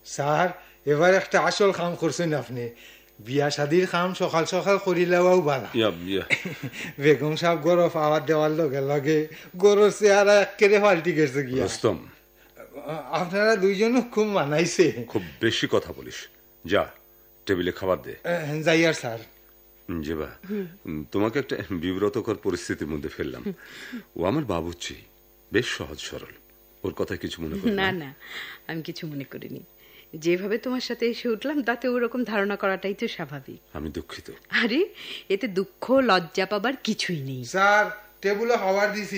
Sir এবার একটা আসল কাম করছেন আপনি, বিয়া শাদির কাম সকাল সকাল করিলেও বালা। বেগম সাহেব গরো পাওয়ার দেওয়ার লগে লগে গরুর চেহারা একেবারে পাল্টি গেছে গিয়া। রুস্তম, আপনারা দুইজনও খুব মানাইছে। খুব বেশি কথা বলিস, যা টেবিলে খাবার দে। যাই আর স্যার। জেবা, তোমাকে একটা বিব্রতকর পরিস্থিতির মধ্যে ফেললাম। ও আমার বাবুর্চি, বেশ সহজ সরল, ওর কথা কিছু মনে করি না না, আমি কিছু মনে করিনি। যেভাবে তোমার সাথে এসে উঠলাম তাতে ওরকম ধারণা করাটাই তো স্বাভাবিক। আমি দুঃখিত। আরে এতে দুঃখ লজ্জা পাবার কিছুই নেই। স্যার টেবিলে খাবার দিছি।